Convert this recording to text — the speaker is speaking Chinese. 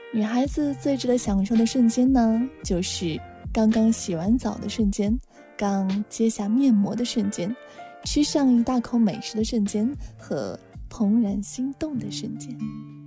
女孩子最值得享受的瞬间呢，就是刚刚洗完澡的瞬间，刚揭下面膜的瞬间，吃上一大口美食的瞬间，和怦然心动的瞬间。